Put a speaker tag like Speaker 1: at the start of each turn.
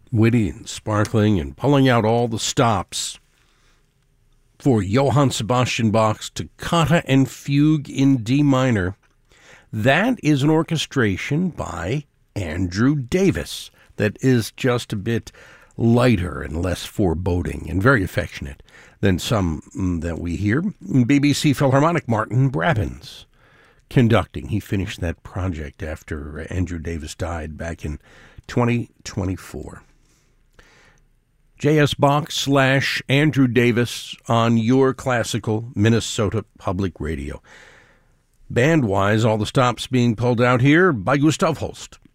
Speaker 1: Witty and sparkling and pulling out all the stops for Johann Sebastian Bach's Toccata and Fugue in D minor. That is an orchestration by Andrew Davis that is just a bit lighter and less foreboding and very affectionate than some that we hear. BBC Philharmonic, Martin Brabbins conducting. He finished that project after Andrew Davis died back in 2024. J.S. Bach / Andrew Davis on your classical Minnesota Public Radio. Band-wise, all the stops being pulled out here by Gustav Holst.